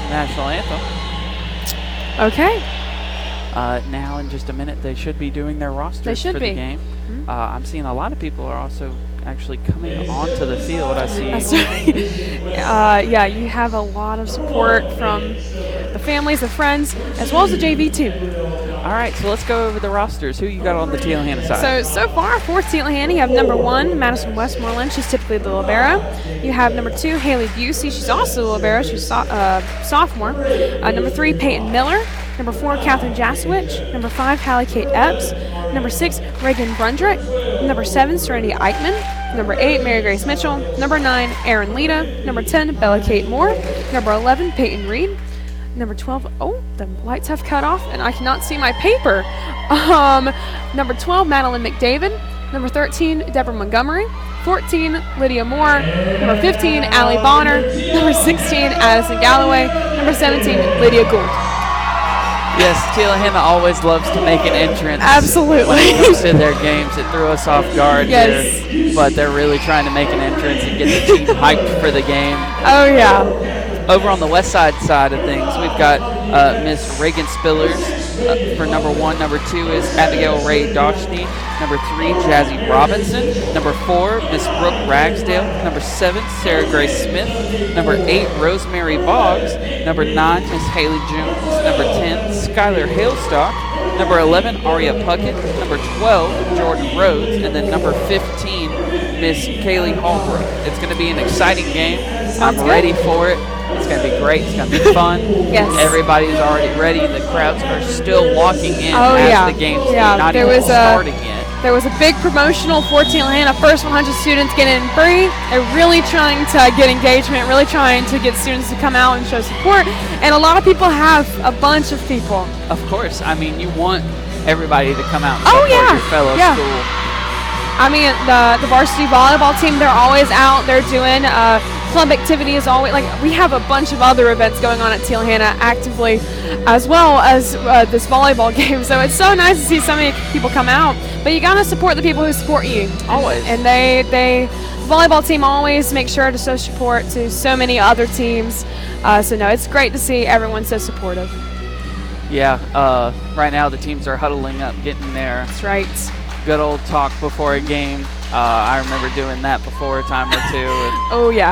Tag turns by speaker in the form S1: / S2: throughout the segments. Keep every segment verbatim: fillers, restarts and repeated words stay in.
S1: national anthem.
S2: Okay.
S1: Uh, now, in just a minute, they should be doing their rosters
S2: They should
S1: for
S2: be.
S1: the game.
S2: Mm-hmm.
S1: Uh, I'm seeing a lot of people are also actually coming onto the field. I see.
S2: That's right. uh, yeah, you have a lot of support from the families, the friends, as well as the J V too.
S1: All right, so let's go over the rosters. Who you got on the Teal-Hanna side?
S2: So, so far for Teal-Hanna, you have number one, Madison Westmoreland. She's typically the libero. You have number two, Haley Busey. She's also the libero. She's so, uh, sophomore. Uh, number three, Peyton Miller. Number four, Catherine Jasowicz. Number five, Hallie Kate Epps. Number six, Reagan Brundrick. Number seven, Serenity Eichmann. Number eight, Mary Grace Mitchell. Number nine, Erin Lita. Number ten, Bella Kate Moore. Number eleven, Peyton Reed. Number twelve, oh, the lights have cut off and I cannot see my paper. Um, number twelve, Madeline McDavid. Number thirteen, Deborah Montgomery. fourteen, Lydia Moore. Number fifteen, Allie Bonner. Number sixteen, Addison Galloway. Number seventeen, Lydia Gould.
S1: Yes, Teal-Hanna always loves to make an entrance.
S2: Absolutely.
S1: When it comes to their games, it threw us off guard
S2: Yes.
S1: here, but they're really trying to make an entrance and get the team hyped for the game.
S2: Oh, yeah.
S1: Over on the west side side of things, we've got uh, Miss Reagan Spillers uh, for number one. Number two is Abigail Ray Doshny. Number three, Jazzy Robinson. Number four, Miss Brooke Ragsdale. Number seven, Sarah Grace Smith. Number eight, Rosemary Boggs. Number nine, Miss Haley Jones. Number ten, Skylar Hailstock. Number eleven, Aria Puckett. Number twelve, Jordan Rhodes. And then number fifteen, Miss Kaylee Hallbrook. It's going to be an exciting game.
S2: Sounds
S1: I'm
S2: good.
S1: ready for it. It's going to be great. It's going to be fun.
S2: Yes.
S1: Everybody's already ready. The crowds are still walking in
S2: Oh,
S1: as
S2: yeah.
S1: the game's
S2: Yeah,
S1: not
S2: there
S1: even
S2: was a-
S1: starting yet.
S2: There was a big promotional for Teal-Hanna. First one hundred students get in free. They're really trying to get engagement, really trying to get students to come out and show support. And a lot of people have a bunch of people.
S1: Of course. I mean, you want everybody to come out and
S2: Oh,
S1: support
S2: yeah.
S1: your fellow
S2: Yeah.
S1: school.
S2: I mean, the the varsity volleyball team, they're always out. They're doing uh, club activity is always, like, we have a bunch of other events going on at Teal-Hanna actively, as well as uh, this volleyball game. So it's so nice to see so many people come out. But you gotta support the people who support you.
S1: Always.
S2: And they, they, the volleyball team always makes sure to show support to so many other teams. Uh, so no, it's great to see everyone so supportive.
S1: Yeah, uh, right now the teams are huddling up, getting their
S2: That's right.
S1: good old talk before a game. Uh, I remember doing that before a time or two. And
S2: Oh yeah.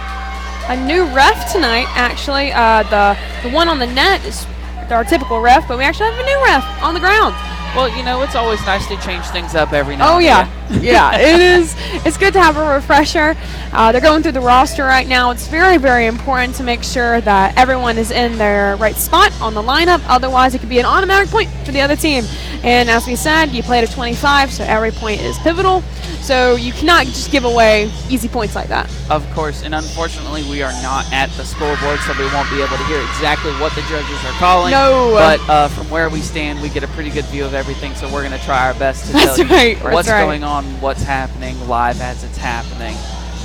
S2: A new ref tonight, actually. Uh, the the one on the net is our typical ref, but we actually have a new ref on the ground.
S1: well, you know, it's always nice to change things up every now
S2: Oh
S1: and
S2: yeah,
S1: then.
S2: yeah. It is. It's good to have a refresher. Uh, they're going through the roster right now. It's very, very important to make sure that everyone is in their right spot on the lineup. Otherwise, it could be an automatic point for the other team. And as we said, you play to twenty-five, so every point is pivotal. So you cannot just give away easy points like that.
S1: Of course, and unfortunately, we are not at the scoreboard, so we won't be able to hear exactly what the judges are calling.
S2: No.
S1: But uh, from where we stand, we get a pretty good view of everything, so we're going to try our best to
S2: That's
S1: tell
S2: right,
S1: you
S2: that's
S1: what's
S2: right.
S1: going on, what's happening live as it's happening.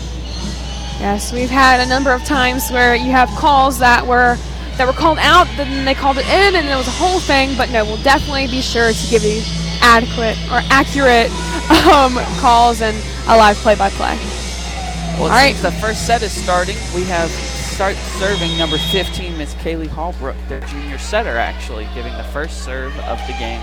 S2: Yes, we've had a number of times where you have calls that were that were called out, then they called it in, and it was a whole thing. But no, we'll definitely be sure to give you adequate or accurate um, calls and a live play-by-play.
S1: Well,
S2: All right.
S1: since the first set is starting, we have start serving number fifteen, Miss Kaylee Hallbrook, their junior setter, actually, giving the first serve of the game.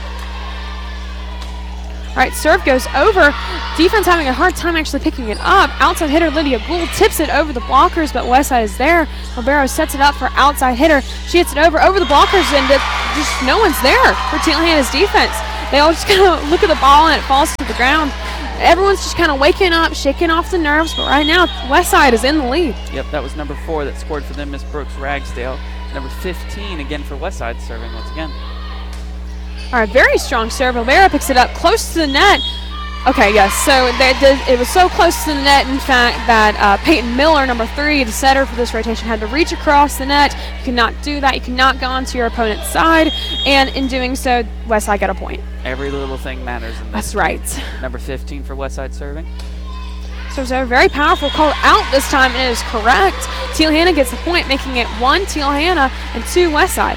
S2: All right, serve goes over. Defense having a hard time actually picking it up. Outside hitter Lydia Gould tips it over the blockers, but Westside is there. Libero sets it up for outside hitter. She hits it over over the blockers, and it, just no one's there for Teal-Hanna's defense. They all just kind of look at the ball, and it falls to the ground. Everyone's just kind of waking up, shaking off the nerves, but right now Westside is in the lead.
S1: Yep, that was number four that scored for them, Miss Brooks Ragsdale. Number fifteen, again for Westside, serving once again.
S2: All right, very strong serve. Libero picks it up close to the net. Okay, yes, so they did, it was so close to the net, in fact, that uh, Peyton Miller, number three, the setter for this rotation, had to reach across the net. You cannot do that. You cannot go onto your opponent's side, and in doing so, Westside got a point.
S1: Every little thing matters in this.
S2: That's right.
S1: Number fifteen for Westside serving.
S2: So it's a very powerful call out this time, and it is correct. Teal-Hanna gets the point, making it one Teal-Hanna and two Westside.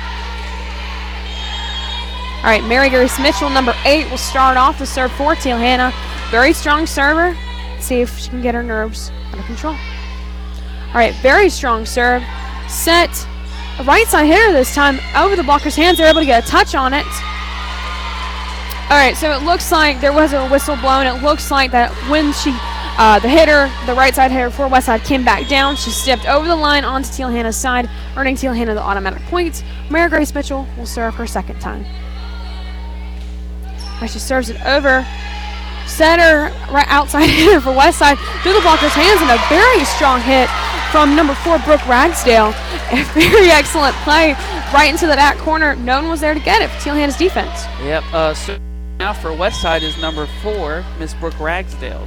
S2: All right, Mary Grace Mitchell, number eight, will start off the serve for Teal-Hanna. Very strong server. Let's see if she can get her nerves under control. All right, very strong serve. Set, a right side hitter this time over the blocker's hands. They're able to get a touch on it. All right, so it looks like there was a whistle blown. It looks like that when she, uh, the hitter, the right side hitter for Westside came back down, she stepped over the line onto Teal Hannah's side, earning Teal Hannah the automatic points. Mary Grace Mitchell will serve her second time. As she serves it over, setter right outside hitter for Westside through the blocker's hands, and a very strong hit from number four, Brooke Ragsdale. A very excellent play right into the back corner. No one was there to get it for Teal Hannah's defense.
S1: Yep. Uh, so now for Westside is number four, Miss Brooke Ragsdale.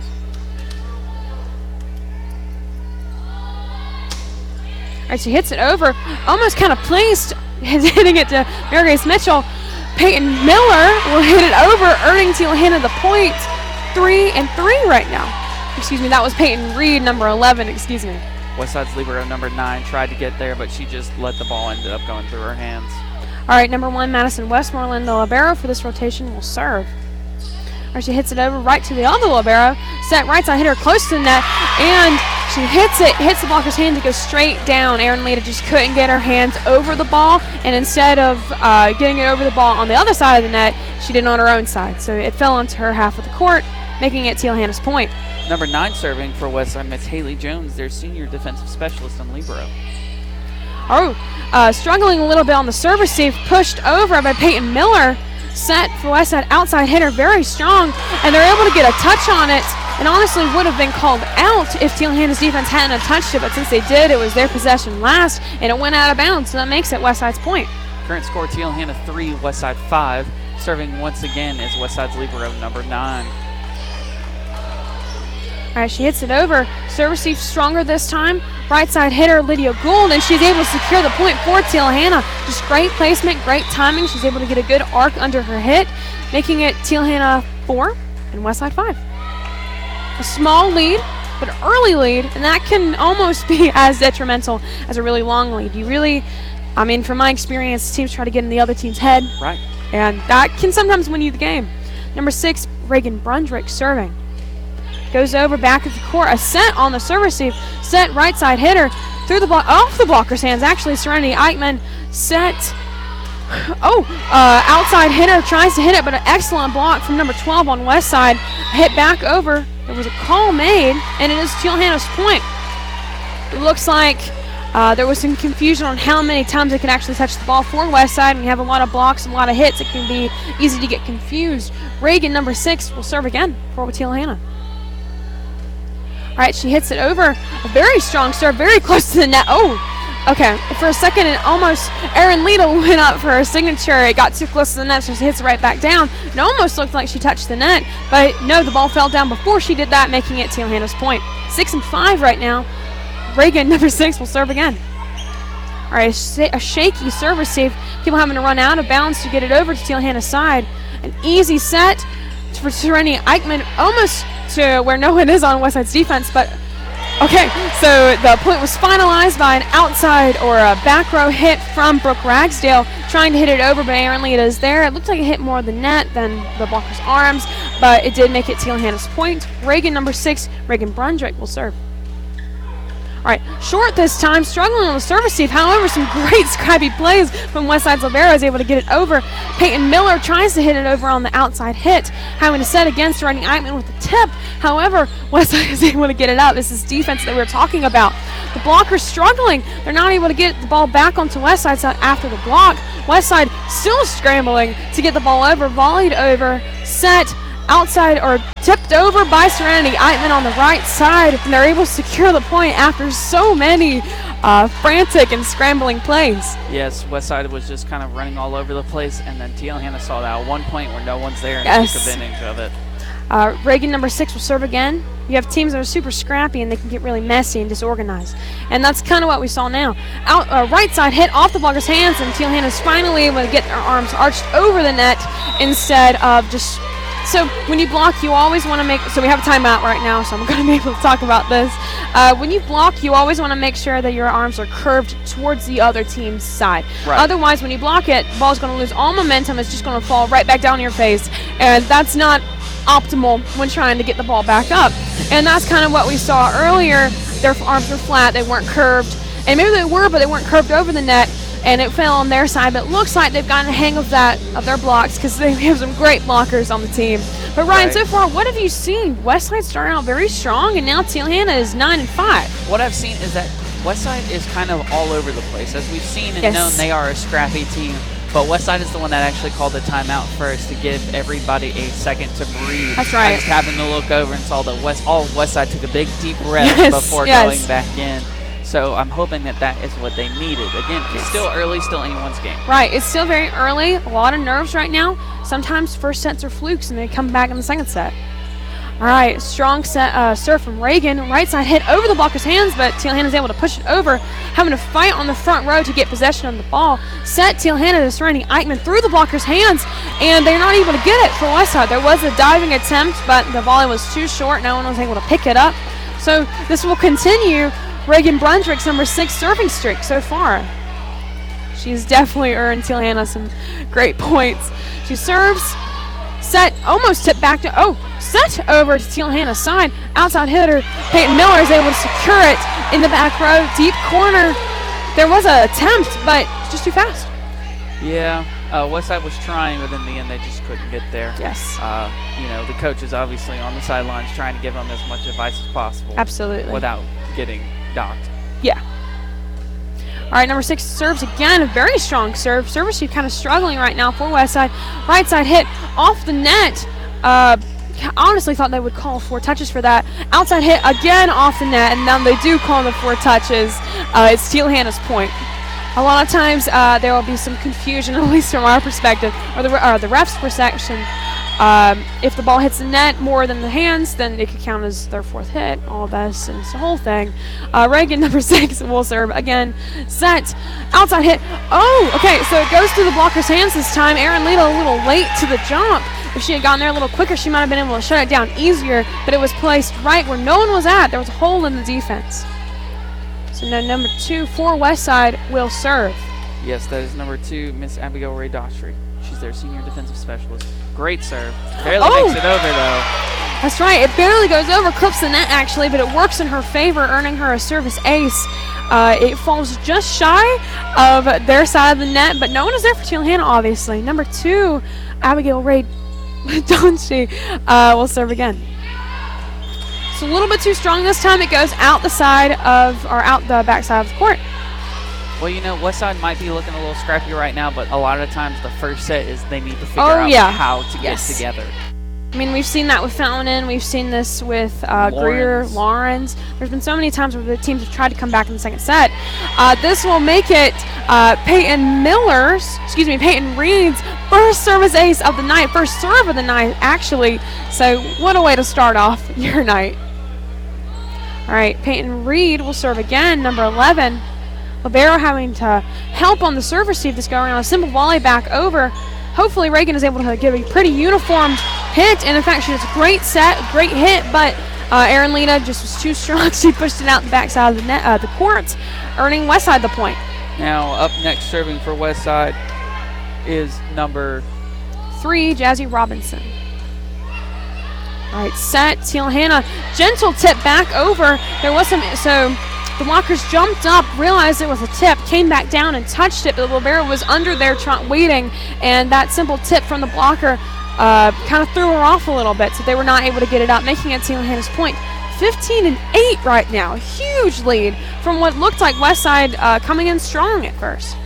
S2: All right, she hits it over, almost kind of placed, hitting it to Mary Grace Mitchell. Peyton Miller will hit it over, earning Teal Hannah the point. Three and three right now. Excuse me, that was Peyton Reed, number eleven, excuse me.
S1: Westside's libero number nine tried to get there, but she just let the ball ended up going through her hands.
S2: All right, number one, Madison Westmoreland, the libero for this rotation, will serve. Or she hits it over right to the other libero. Set right side hitter close to the net, and she hits it, hits the blocker's hand to go straight down. Erin Lita just couldn't get her hands over the ball, and instead of uh, getting it over the ball on the other side of the net, she did it on her own side. So it fell onto her half of the court, making it Teal Hannah's point.
S1: Number nine serving for Westside, Miss Haley Jones, their senior defensive specialist on libero.
S2: Oh, uh, struggling a little bit on the service save, pushed over by Peyton Miller. Set for Westside, outside hitter, very strong, and they're able to get a touch on it, and honestly would have been called out if Teal Hannah's defense hadn't touched it, but since they did, it was their possession last, and it went out of bounds, so that makes it Westside's point.
S1: Current score, Teal Hannah three, Westside five. Serving once again is Westside's libero number nine.
S2: All right, she hits it over. Service receive stronger this time. Right side hitter Lydia Gould, and she's able to secure the point for Teal Hannah. Just great placement, great timing. She's able to get a good arc under her hit, making it Teal Hannah four and Westside five. A small lead, but an early lead, and that can almost be as detrimental as a really long lead. You really, I mean, from my experience, teams try to get in the other team's head.
S1: Right.
S2: And that can sometimes win you the game. Number six, Reagan Brundrick serving. Goes over back at the court, a set on the service receive, set right side hitter through the block, off the blocker's hands, actually Serenity Eichmann, set, oh, uh, outside hitter tries to hit it, but an excellent block from number twelve on west side, hit back over, there was a call made, and it is Teal Hannah's point. It looks like uh, there was some confusion on how many times they can actually touch the ball for west side. When you have a lot of blocks and a lot of hits, it can be easy to get confused. Reagan, number six, will serve again for Teal Hannah. All right, she hits it over. A very strong serve, very close to the net. Oh, okay. For a second, it almost, Erin Lita went up for her signature. It got too close to the net, so she hits it right back down. It almost looked like she touched the net, but no, the ball fell down before she did that, making it Teal Hannah's point. Six and five right now. Reagan, number six, will serve again. All right, a shaky service save. People having to run out of bounds to get it over to Teal Hannah's side. An easy set for Serenity Eichmann, almost to where no one is on Westside's defense, but okay, so the point was finalized by an outside or a back row hit from Brooke Ragsdale, trying to hit it over, but Erin Lita is there. It looked like it hit more of the net than the blocker's arms, but it did make it Teal Hannah's point. Reagan, number six, Reagan Brundrick, will serve. All right, short this time, struggling on the service receive. However, some great scrappy plays from Westside's libero, is able to get it over. Peyton Miller tries to hit it over on the outside hit, having to set against Serenity Eichmann with the tip. However, Westside is able to get it out. This is defense that we were talking about. The blockers struggling. They're not able to get the ball back onto Westside's side after the block. Westside still scrambling to get the ball over, volleyed over, set, outside or tipped over by Serenity Eichmann on the right side, and they're able to secure the point after so many uh, frantic and scrambling plays.
S1: Yes, Westside was just kind of running all over the place, and then Teal Hannah saw that one point where no one's there and
S2: yes.
S1: took advantage of it.
S2: Uh, Reagan, number six, will serve again. You have teams that are super scrappy and they can get really messy and disorganized, and that's kind of what we saw now. Out uh, right side hit off the blocker's hands, and Teal Hannah's finally able to get their arms arched over the net instead of just. So when you block, you always want to make, so we have a timeout right now, so I'm going to be able to talk about this. Uh, when you block, you always want to make sure that your arms are curved towards the other team's side.
S1: Right.
S2: Otherwise, when you block it, the ball's going to lose all momentum. It's just going to fall right back down your face, and that's not optimal when trying to get the ball back up. And that's kind of what we saw earlier. Their arms were flat, they weren't curved, and maybe they were, but they weren't curved over the net. and it fell on their side. But it looks like they've gotten a hang of that, of their blocks, because they have some great blockers on the team. But Ryan,
S1: Right.
S2: so far, what have you seen? Westside starting out very strong, and now Teal-Hanna is nine and five.
S1: What I've seen is that Westside is kind of all over the place. As we've seen and
S2: Yes.
S1: known, they are a scrappy team. But Westside is the one that actually called the timeout first to give everybody a second to breathe.
S2: That's right.
S1: I just happened to look over and saw that West, all of Westside took a big deep breath
S2: Yes,
S1: before
S2: yes.
S1: going back in. So I'm hoping that that is what they needed. Again, it's still early, still anyone's game.
S2: Right, it's still very early. A lot of nerves right now. Sometimes first sets are flukes, and they come back in the second set. All right, strong set uh, serve from Reagan. Right side hit over the blocker's hands, but Teal-Hanna is able to push it over, having to fight on the front row to get possession of the ball. Set Teal-Hanna to surrounding Eichmann through the blocker's hands, and they're not able to get it for Westside. There was a diving attempt, but the volley was too short. No one was able to pick it up. So this will continue Reagan Brundrick's number six serving streak so far. She's definitely earned Teal-Hanna some great points. She serves. Set almost tipped back to, oh, set over to Teal-Hanna's side. Outside hitter, Peyton Miller is able to secure it in the back row, deep corner. There was an attempt, but just too fast.
S1: Yeah, uh, Westside was trying, but in the end they just couldn't get there.
S2: Yes.
S1: Uh, you know, the coach is obviously on the sidelines trying to give them as much advice as possible.
S2: Absolutely.
S1: Without getting docked.
S2: Yeah. All right, number six serves again. A very strong serve. Service she's kind of struggling right now for Westside. Right side hit off the net. Uh, honestly thought they would call four touches for that. Outside hit again off the net, and then they do call the four touches. Uh, it's Teal-Hanna's point. A lot of times uh, there will be some confusion, at least from our perspective, or the, or the ref's perception. Um, if the ball hits the net more than the hands, then it could count as their fourth hit. All this and it's the whole thing. Uh, Reagan, number six, will serve again. Set. Outside hit. Oh, okay, so it goes through the blocker's hands this time. Erin Lita a little late to the jump. If she had gotten there a little quicker, she might have been able to shut it down easier, but it was placed right where no one was at. There was a hole in the defense. So now number two for Westside will serve.
S1: Yes, that is number two, Miss Abigail Ray Daughtry. She's their senior defensive specialist. Great serve. Barely
S2: Oh!
S1: makes it over, though.
S2: That's right. It barely goes over, clips the net actually, but it works in her favor, earning her a service ace. Uh, it falls just shy of their side of the net, but no one is there for Teal-Hanna, obviously. Number two, Abigail Ray Daughtry uh, will serve again. It's a little bit too strong this time. It goes out the side of, or out the back side of the court.
S1: Well, you know, Westside might be looking a little scrappy right now, but a lot of times the first set is they need to figure
S2: Oh,
S1: out
S2: yeah.
S1: how to
S2: Yes.
S1: get together.
S2: I mean, we've seen that with Fountain. We've seen this with uh, Greer,
S1: Lawrence.
S2: Lawrence. There's been so many times where the teams have tried to come back in the second set. Uh, this will make it uh, Peyton Miller's, excuse me, Peyton Reed's first service ace of the night, first serve of the night, actually. So what a way to start off your night. All right, Peyton Reed will serve again, number eleven. Libero having to help on the serve receive this go around. A simple volley back over. Hopefully Reagan is able to give a pretty uniformed hit, and in fact she has a great set, great hit, but uh, Erin Lita just was too strong. She pushed it out the backside of the net, uh, the court, earning Westside the point.
S1: Now, up next serving for Westside is number
S2: Three, Jazzy Robinson. All right, set, Teal-Hanna, gentle tip back over. There was some, so the blockers jumped up, realized it was a tip, came back down and touched it, but the libero was under there trying, waiting, and that simple tip from the blocker uh, kind of threw her off a little bit, so they were not able to get it up, making it Teal-Hanna's point. fifteen and eight right now, huge lead from what looked like Westside uh, coming in strong at first.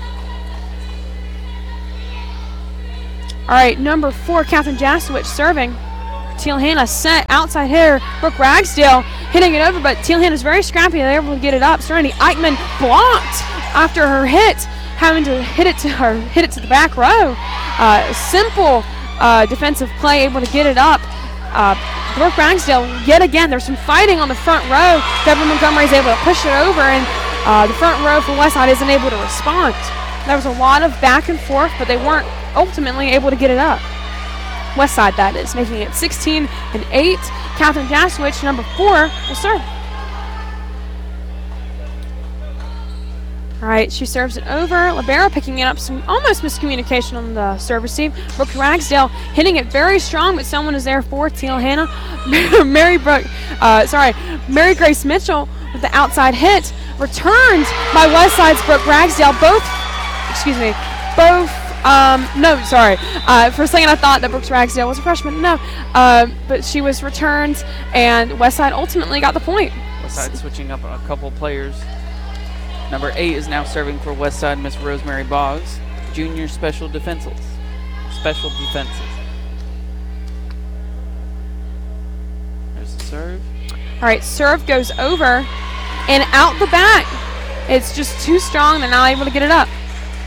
S2: All right, number four, Catherine Jasowicz serving. Teal-Hanna set, outside hitter, Brooke Ragsdale hitting it over, but Teal-Hanna's very scrappy. They're able to get it up. Serenity Eichmann blocked after her hit, having to hit it to her, hit it to the back row. Uh, simple uh, defensive play, able to get it up. Uh, Brooke Ragsdale, yet again, there's some fighting on the front row. Deborah Montgomery is able to push it over, and uh, the front row for Westside isn't able to respond. There was a lot of back and forth, but they weren't ultimately able to get it up. Westside, that is, making it sixteen and eight. Catherine Jasowicz, number four, will serve. All right, she serves it over. Libero picking it up, some almost miscommunication on the serve receive. Brooke Ragsdale hitting it very strong, but someone is there for Teal-Hanna. Mary Brooke, uh, sorry, Mary Grace Mitchell with the outside hit, returned by Westside's Brooke Ragsdale. Both excuse me, both. Um, no, sorry. Uh, for a second, I thought that Brooks Ragsdale was a freshman. No, uh, but she was returned, and Westside ultimately got the point.
S1: Westside switching up a couple players. Number eight is now serving for Westside, Miss Rosemary Boggs, junior special defenses. Special defenses. There's the serve.
S2: All right, serve goes over and out the back. It's just too strong. They're not able to get it up.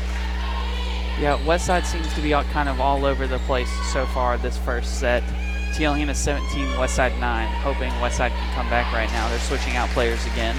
S1: Yeah, Westside seems to be all, kind of all over the place so far this first set. Tialhena seventeen, Westside nine. Hoping Westside can come back right now. They're switching out players again.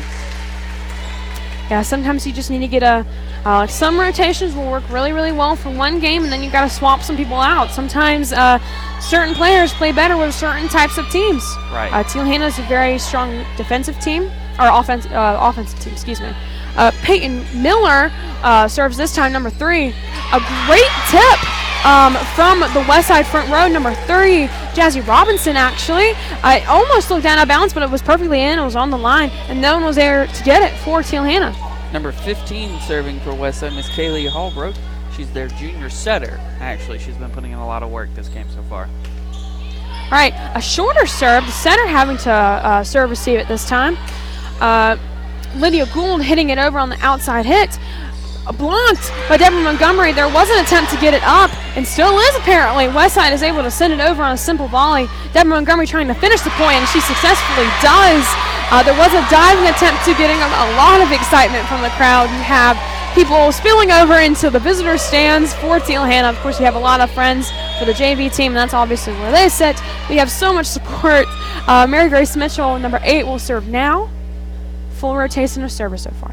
S2: Yeah, sometimes you just need to get a. Uh, some rotations will work really, really well for one game, and then you got to swap some people out. Sometimes uh, certain players play better with certain types of teams.
S1: Right.
S2: Uh, Tialhena is a very strong defensive team, or offense, uh, offensive team. Excuse me. Uh, Peyton Miller uh, serves this time, number three. A great tip um, from the west side front row, number three, Jazzy Robinson, actually. I almost looked down out of bounds, but it was perfectly in. It was on the line, and no one was there to get it for Tialhena.
S1: Number fifteen serving for Westside, Miss Kaylee Hallbrook. She's their junior setter, actually. She's been putting in a lot of work this game so far.
S2: All right, a shorter serve. The setter having to uh, serve receive it this time. Uh, Lydia Gould hitting it over on the outside hit. Blocked by Deborah Montgomery. There was an attempt to get it up, and still is apparently. Westside is able to send it over on a simple volley. Deborah Montgomery trying to finish the point, and she successfully does. Uh, there was a diving attempt to getting a, a lot of excitement from the crowd. You have people spilling over into the visitor stands for Tialhena. Of course, you have a lot of friends for the J V team, and that's obviously where they sit. We have so much support. Uh, Mary Grace Mitchell, number eight, will serve now. Full rotation of service so far.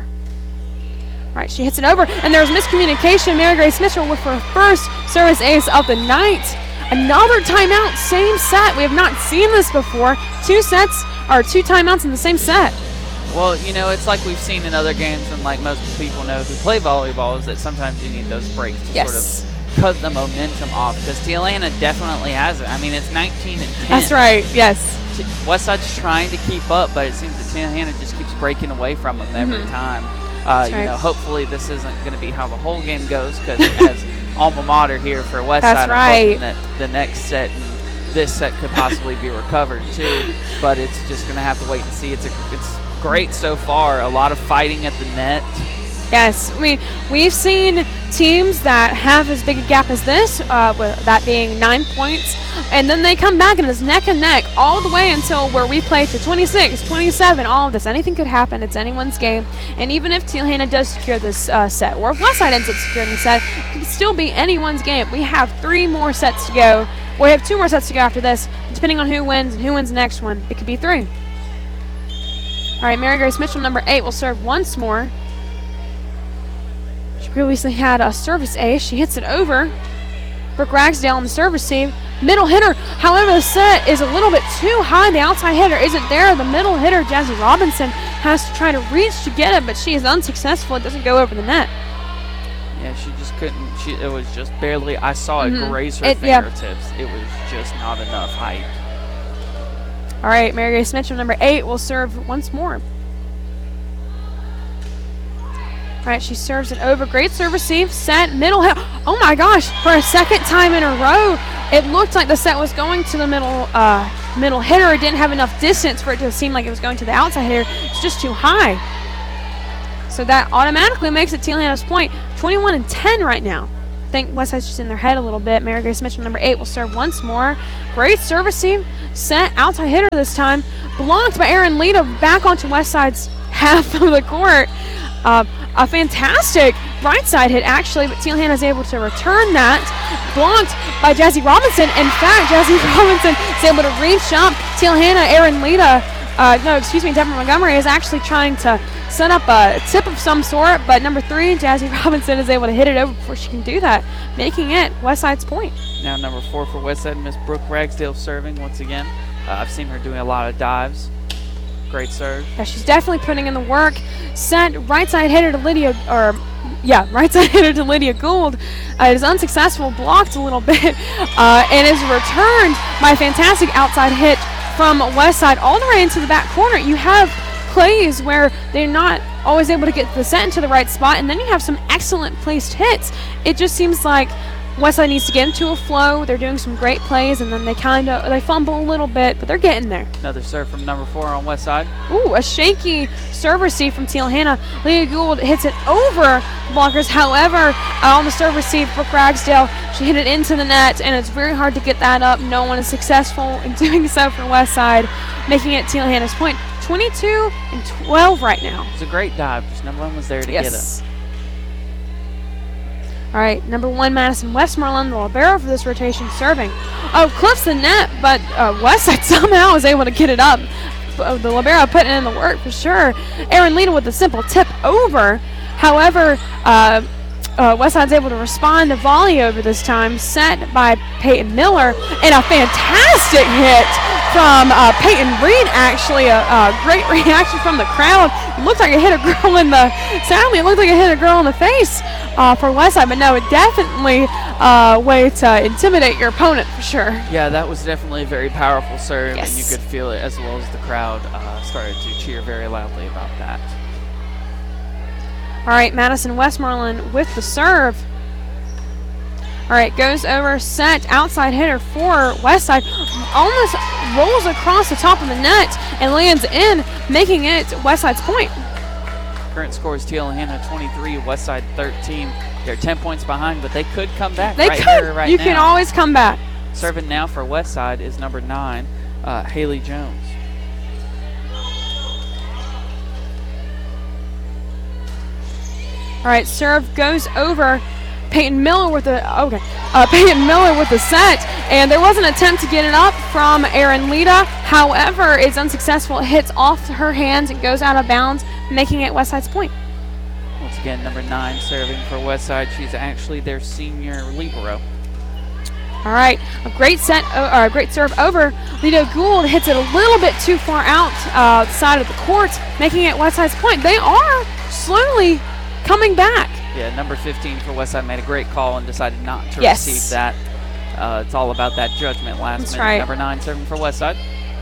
S2: All right, she hits it over, and there's miscommunication. Mary Grace Mitchell with her first service ace of the night. Another timeout, same set. We have not seen this before. Two sets, or two timeouts in the same set.
S1: Well, you know, it's like we've seen in other games, and like most people know who play volleyball, is that sometimes you need those breaks to
S2: yes.
S1: sort of cut the momentum off, because Tialhena definitely has it. I mean, it's nineteen and ten.
S2: That's right, yes.
S1: Westside's trying to keep up, but it seems that Tialhena just keeps breaking away from them every
S2: mm-hmm.
S1: time. Uh, you
S2: right.
S1: know, hopefully this isn't going to be how the whole game goes, because as alma mater here for Westside,
S2: That's
S1: I'm
S2: right.
S1: hoping that the next set and this set could possibly be recovered too. But it's just going to have to wait and see. It's a, it's great so far. A lot of fighting at the net.
S2: Yes, I mean, we've seen teams that have as big a gap as this, uh, with that being nine points, and then they come back and it's neck and neck all the way until where we play to twenty-six, twenty-seven, all of this. Anything could happen. It's anyone's game. And even if Tialhena does secure this uh, set, or if Westside ends up securing the set, it could still be anyone's game. We have three more sets to go. We have two more sets to go after this. Depending on who wins and who wins the next one, it could be three. All right, Mary Grace Mitchell, number eight, will serve once more. Previously had a service ace. She hits it over. Brooke Ragsdale on the service receive. Middle hitter. However, the set is a little bit too high. The outside hitter isn't there. The middle hitter, Jazzy Robinson, has to try to reach to get it, but she is unsuccessful. It doesn't go over the net.
S1: Yeah, she just couldn't. She it was just barely. I saw it
S2: mm-hmm.
S1: graze her
S2: it,
S1: fingertips.
S2: Yeah.
S1: It was just not enough height.
S2: All right, Mary Grace Mitchell, number eight, will serve once more. All right, she serves it over. Great serve receive. Set. Middle hit. Oh, my gosh. For a second time in a row, it looked like the set was going to the middle uh, middle hitter. It didn't have enough distance for it to seem like it was going to the outside hitter. It's just too high. So that automatically makes it Tialhena's point. twenty-one and ten right now. I think Westside's just in their head a little bit. Mary Grace Mitchell, number eight, will serve once more. Great serve receive. Set. Outside hitter this time. Blocked by Erin Lita back onto Westside's half of the court. Uh, a fantastic right side hit, actually, but Tialhena is able to return that. Blocked by Jazzy Robinson. In fact, Jazzy Robinson is able to reach up. Tialhena, Erin Lita, uh, no, excuse me, Deborah Montgomery is actually trying to set up a tip of some sort, but number three, Jazzy Robinson, is able to hit it over before she can do that, making it Westside's point.
S1: Now number four for Westside, Miss Brooke Ragsdale serving once again. Uh, I've seen her doing a lot of dives. Great serve.
S2: Yeah, she's definitely putting in the work. Set right side hitter to Lydia, or yeah, right side hitter to Lydia Gould. Uh, it is unsuccessful, blocked a little bit, uh, and is returned by a fantastic outside hit from Westside all the way into the back corner. You have plays where they're not always able to get the set into the right spot, and then you have some excellent placed hits. It just seems like Westside needs to get into a flow. They're doing some great plays, and then they kind of they fumble a little bit, but they're getting there.
S1: Another serve from number four on Westside.
S2: Ooh, a shaky serve receive from Teal-Hanna. Leah Gould hits it over blockers. However, uh, on the serve receive, Brooke Ragsdale, she hit it into the net, and it's very hard to get that up. No one is successful in doing so for Westside, making it Teal-Hanna's point. twenty-two and twelve right now.
S1: It was a great dive. Just number one was there to
S2: yes.
S1: get it.
S2: All right, number one, Madison Westmoreland, the libero for this rotation, serving. Oh, clips the net, but uh, Westside somehow is able to get it up. Uh, the libero putting in the work for sure. Erin Lita with a simple tip over. However, uh, uh, Westside's able to respond to volley over this time, set by Peyton Miller, and a fantastic hit from uh, Peyton Reed, actually. A, a great reaction from the crowd. It looked like it hit a girl in the, sadly, it looked like it hit a girl in the face uh, for Westside, but no, it definitely a uh, way to intimidate your opponent for sure.
S1: Yeah, that was definitely a very powerful serve,
S2: yes.
S1: and you could feel it as well as the crowd uh, started to cheer very loudly about that.
S2: All right, Madison Westmoreland with the serve. All right, goes over, set, outside hitter for Westside. Almost rolls across the top of the net and lands in, making it Westside's point.
S1: Current score is Teal-Hanna twenty-three, Westside thirteen. They're ten points behind, but they could come back
S2: they
S1: right
S2: could.
S1: here, right
S2: you
S1: now.
S2: You can always come back.
S1: Serving now for Westside is number nine, uh, Haley Jones.
S2: All right, serve goes over. Peyton Miller with the okay. Uh, Peyton Miller with the set, and there was an attempt to get it up from Erin Lita. However, it's unsuccessful. It hits off her hands and goes out of bounds, making it Westside's point.
S1: Once again, number nine serving for Westside. She's actually their senior libero.
S2: All right, a great set, uh, or a great serve over. Lita Gould hits it a little bit too far out uh, the side of the court, making it Westside's point. They are slowly coming back.
S1: Yeah, number fifteen for Westside made a great call and decided not to
S2: yes.
S1: receive that. Uh, it's all about that judgment last
S2: That's
S1: minute.
S2: Right.
S1: Number nine serving for Westside.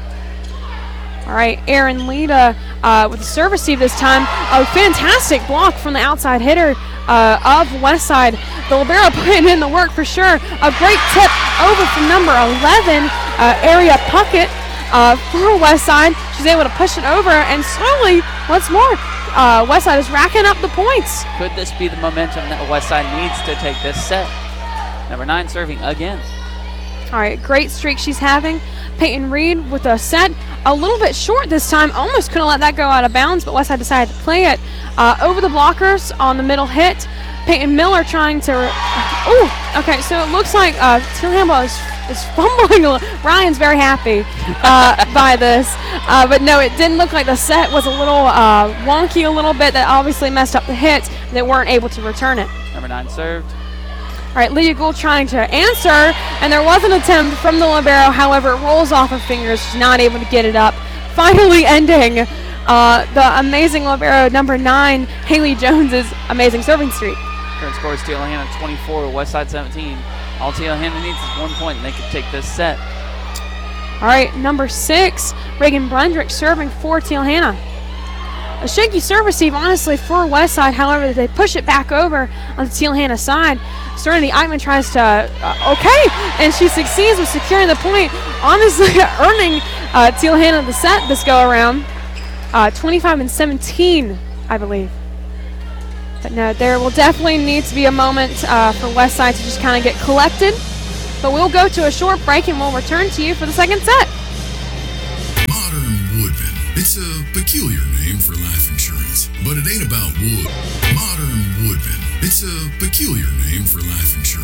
S2: All right, Erin Lita uh, with the serve receive this time. A fantastic block from the outside hitter uh, of Westside. The libero putting in the work for sure. A great tip over from number eleven, uh, Area Puckett uh, for Westside. She's able to push it over, and slowly, once more, uh, Westside is racking up the points.
S1: Could this be the momentum that Westside needs to take this set? Number nine serving again.
S2: All right, great streak she's having. Peyton Reed with a set, a little bit short this time. Almost couldn't let that go out of bounds, but Westside decided to play it uh, over the blockers on the middle hit. Peyton Miller trying to. Oh, okay. So it looks like uh, Teal-Hanna is, is fumbling. A little. Ryan's very happy uh, by this, uh, but no, it didn't look like the set was a little uh, wonky, a little bit. That obviously messed up the hit. They weren't able to return it.
S1: Number nine served.
S2: All right, Lydia Gould trying to answer, and there was an attempt from the libero. However, it rolls off her fingers. She's not able to get it up. Finally ending uh, the amazing libero, number nine, Haley Jones's amazing serving streak.
S1: Current score is Teal-Hanna twenty-four, Westside seventeen. All Teal-Hanna needs is one point, and they can take this set.
S2: All right, number six, Reagan Brundrick serving for Teal-Hanna. A shaky serve receive, honestly, for Westside. However, they push it back over on the Teal-Hanna side. Serenity Eichmann tries to, uh, okay, and she succeeds with securing the point, honestly earning uh, Teal-Hanna the set this go around. Uh, twenty-five and seventeen, I believe. But no, there will definitely need to be a moment uh, for Westside to just kind of get collected. But we'll go to a short break and we'll return to you for the second set.
S3: Modern Woodman. It's a peculiar name for life insurance, but it ain't about wood. Modern Woodman. It's a peculiar name for life insurance.